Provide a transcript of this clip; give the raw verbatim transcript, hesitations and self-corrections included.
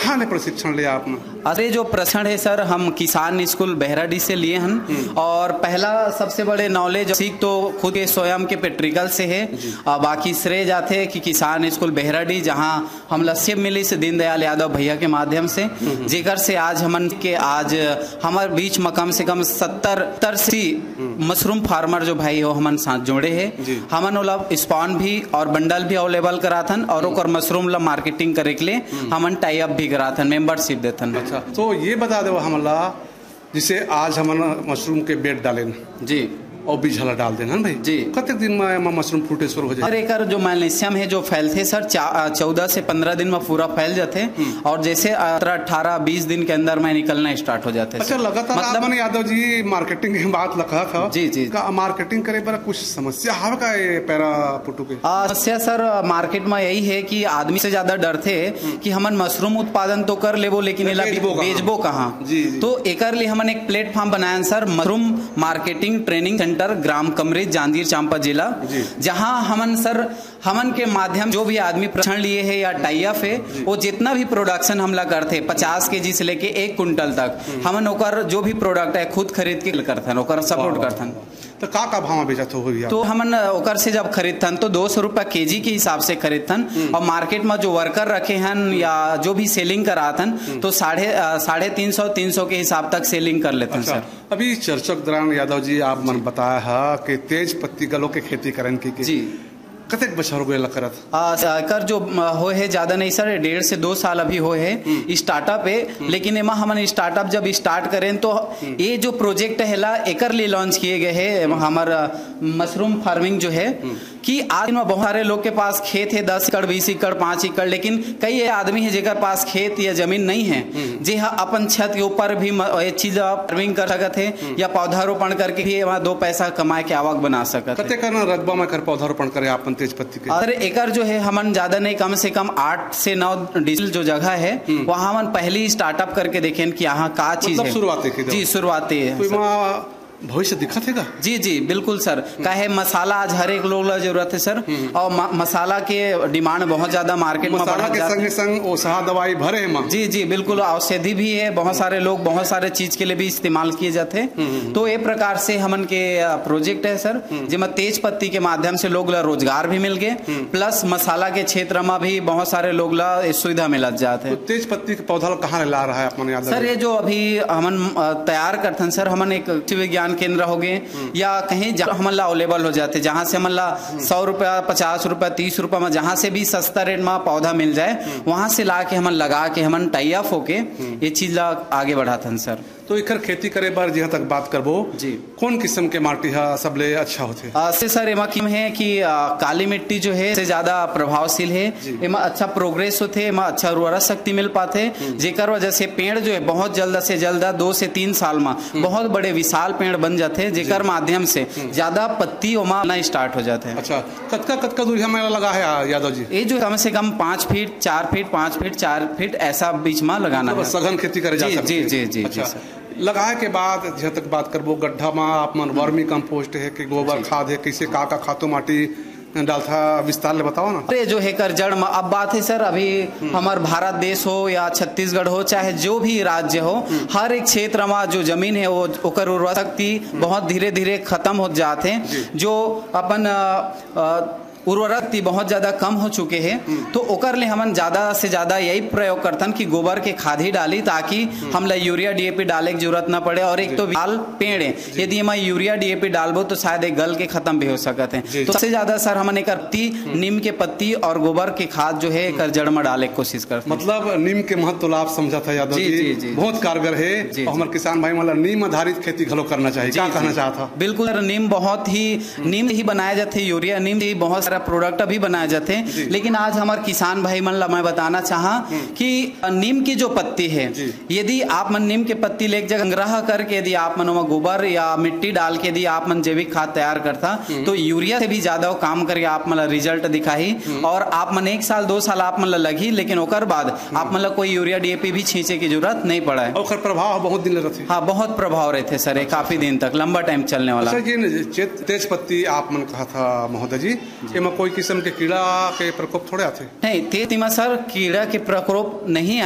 कहाँ ने प्रशिक्षण लिया आपने? अरे जो प्रशिक्षण है सर, हम किसान स्कूल बहराडी से लिए हैं। और पहला सबसे बड़े नॉलेज सीख तो खुद के स्वयं के पेट्रिकल से है। और बाकी श्रेय जाते हैं कि किसान स्कूल बहराडी, जहाँ हम लक्ष्य मिली से दीनदयाल यादव भैया के माध्यम से, जेकर से आज हमन के आज हमारे बीच में कम से कम सत्तर तरसी मशरूम फार्मर जो भाई हो हमन साथ जोड़े है। हमन ओला स्पॉन भी और बंडल भी अवेलेबल कराथन और ओकर मशरूम ला मार्केटिंग करे के लिए हमन टाई अप भी कराथन, मेंबरशिप देथन। अच्छा, तो ये बता दो हमला, जिसे आज हमन मशरूम के बेड डालेन जी और बीज हला डाल देना भाई जी, कतने दिन में मशरूम फूटे शुरू हो जाए? और एक जो मैग्नीशियम है जो फैलते सर चौदह से पंद्रह दिन में पूरा फैल जाते, और जैसे अठारह बीस दिन के अंदर में निकलना स्टार्ट हो जाते। अच्छा, लगातार मतलब आपने यादव जी मार्केटिंग की बात लगा था जी जी का मार्केटिंग करे पर कुछ समस्या है का ये पैरा पुटू के? समस्या सर मार्केट में यही है कि आदमी से ज्यादा डरते कि हमन मशरूम उत्पादन तो कर लेबो लेकिन बेचबो कहाँ। तो एक लिए हमन एक प्लेटफॉर्म बनाया sir, mushroom marketing training centre ग्राम कमरेज जांजगीर चांपा जिला, जहां हमन सर हमन के माध्यम जो भी आदमी प्रशिक्षण लिए है या टाई अप है, वो जितना भी प्रोडक्शन हमला करते पचास के जी से लेके एक कुंटल तक हमन ओकर जो भी प्रोडक्ट है खुद खरीद के करथन, ओकर सपोर्ट करथन। तो का का भाव बेचत हो गया? तो हमन ओकर से जब खरीदथन तो दो सौ रुपया के जी के हिसाब से खरीदथन, और मार्केट में जो वर्कर रखे हैं या जो भी सेलिंग कराथन तो साढ़े साढ़े तीन सौ तीन सौ के हिसाब तक सेलिंग कर लेते हैं। अच्छा, सर अभी चर्चक दौरान यादव जी आप मन बताया है कि तेज पत्ती गलों के खेती करें की जी कतेक बछर हो गए करत? कर जो हो है ज्यादा नहीं सर, डेढ़ से दो साल अभी हो है स्टार्टअप है। लेकिन एमा हमन स्टार्टअप जब स्टार्ट करें तो ये जो प्रोजेक्ट है ला एकर लिए लॉन्च किए गए है हमारा मशरूम फार्मिंग जो है, कि आज में बहुत सारे लोग के पास खेत है दस एकड़ बीस एकड़ पांच एकड़, लेकिन कई आदमी है जेकर पास खेत या जमीन नहीं है, जे अपन छत के ऊपर भी ये चीज फार्मिंग कर सकते है या पौधारोपण करके भी वहाँ दो पैसा कमाए के आवक बना सकते। कते करना रकबा में कर पौधारोपण करे अपन तेज पत्ती के? अरे एकर जो है हमन ज्यादा नहीं, कम से कम आठ से नौ डिजिटल जो जगह है वहाँ हमन पहले स्टार्टअप करके देखें कि यहाँ का चीज है। शुरुआती जी शुरुआती है। भविष्य दिखत है? जी जी बिल्कुल सर, काहे मसाला आज हर एक लोग ला जरूरत है सर, और मसाला के डिमांड बहुत ज्यादा मार्केट में मसाला के संग संग ओसा दवाई भरे हैं। जी जी बिल्कुल, औषधि भी है, बहुत सारे लोग बहुत सारे चीज के लिए भी इस्तेमाल किए जाते हैं। तो ये प्रकार से हमन के प्रोजेक्ट है सर, जिसमें तेज पत्ती के माध्यम से लोग ला रोजगार भी मिल गए, प्लस मसाला के क्षेत्र में भी बहुत सारे लोग ला सुविधा मिल जाते हैं। तेज पत्ती के पौधा कहाँ ला रहा है अपने? सर ये जो अभी हमन तैयार करते हैं सर, हमन एक विज्ञान केंद्र हो गए या कहीं हमला अवेलेबल हो जाते, जहां से हमला सौ रुपया पचास रुपया तीस रुपया में जहां से भी सस्ता रेट में पौधा मिल जाए, वहां से ला के हमन लगा के हमन टाई अप होके ये चीज ला आगे बढ़ाते सर। तो एकर खेती करे बार जहाँ तक बात करबो जी, कौन किस्म के माटी है सबले अच्छा होते? से सर एमा किम है कि आ, काली मिट्टी जो है से ज्यादा प्रभावशील है, एमा अच्छा प्रोग्रेस होते, एमा अच्छा उर्वरक शक्ति मिल पाते, जेकर वजह से पेड़ जो है बहुत जल्द से जल्द दो से तीन साल में बहुत बड़े विशाल पेड़ बन जाते, जेकर माध्यम से ज्यादा पत्ती ओमा आना स्टार्ट हो जाते हैं। अच्छा, कतका कतका दूरी हमें लगा है यादव जी? ये जो कम से कम पाँच फीट चार फीट पाँच फीट चार फीट ऐसा बीच में लगाना है। सघन खेती करे जा सकते? जी जी जी जी सर। लगाए के बाद जहाँ तक बात करबो गड्ढा में आप मन वर्मी कंपोस्ट है कि गोबर खाद है, कैसे का का खातो माटी डालता विस्तार ले बताओ ना। अरे जो है कर जड़ में अब बात है सर, अभी हमारे भारत देश हो या छत्तीसगढ़ हो चाहे जो भी राज्य हो, हर एक क्षेत्र में जो जमीन है वो ओकर उर्वरक शक्ति बहुत धीरे धीरे खत्म हो जाते हैं, जो अपन आ, आ, उर्वरक बहुत ज्यादा कम हो चुके हैं। तो ओकर ले हमन ज्यादा से ज्यादा यही प्रयोग करतन कि गोबर के खाद ही डाली, ताकि हमला यूरिया डीएपी डाले की जरूरत ना पड़े। और एक तो विशाल पेड़ है, यदि हम यूरिया डीएपी डालबो तो शायद एक गल के खत्म भी हो सकते हैं। तो सबसे ज्यादा सर हमन एक नीम के पत्ती और गोबर के खाद जो है एक जड़ में डाले की कोशिश करते। मतलब नीम के महत्व लाभ समझा था यादव जी, बहुत कारगर है। हमारे किसान भाई मतलब नीम आधारित खेती घलो करना चाहिए, क्या कहना चाहता? बिल्कुल, नीम बहुत ही नीम ही बनाया जाते, यूरिया नीम ही बहुत प्रोडक्ट अभी बनाए जाते हैं। लेकिन आज हमारे किसान भाई मन ला मैं बताना चाहा कि नीम की जो पत्ती है, यदि आप मन नीम के पत्ती ले एक जगह संग्रह करके यदि आप मन गोबर या मिट्टी डाल के यदि आप मन जैविक खाद तैयार करता तो यूरिया से भी ज्यादा काम करके आप मन रिजल्ट दिखाई, और आप मन एक साल दो साल आप मन लगी, लेकिन ओकर बाद आप मन कोई यूरिया डीएपी भी छींचे की जरूरत नहीं पड़ा है। और प्रभाव बहुत दिन रहते? हाँ, बहुत प्रभाव रहते सर, काफी दिन तक लंबा टाइम चलने वाला। तेज पत्ती आप मन कहा था महोदय जी, कोई किस्म के कीड़ा के प्रकोप थोड़े आते? नहीं, तेज में सर कीड़ा के प्रकोप नहीं